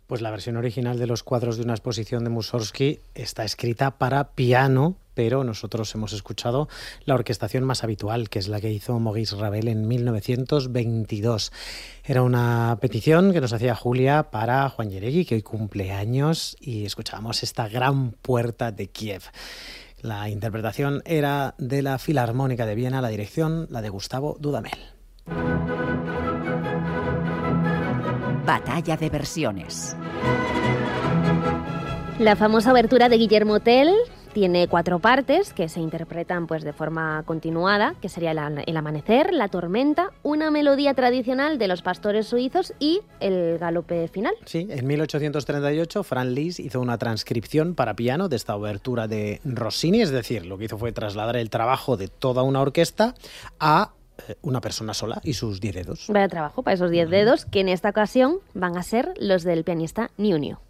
Pues la versión original de los cuadros de una exposición de Mussorgsky está escrita para piano, pero nosotros hemos escuchado la orquestación más habitual, que es la que hizo Maurice Ravel en 1922. Era una petición que nos hacía Julia para Juan Járegui, que hoy cumple años, y escuchábamos esta gran puerta de Kiev. La interpretación era de la Filarmónica de Viena, la dirección, la de Gustavo Dudamel. Batalla de versiones. La famosa obertura de Guillermo Tell tiene 4 partes que se interpretan pues de forma continuada, que sería el amanecer, la tormenta, una melodía tradicional de los pastores suizos y el galope final. Sí, en 1838 Franz Liszt hizo una transcripción para piano de esta obertura de Rossini, es decir, lo que hizo fue trasladar el trabajo de toda una orquesta a una persona sola y sus 10 dedos. Vaya trabajo para esos 10 dedos, que en esta ocasión van a ser los del pianista Niu Niu.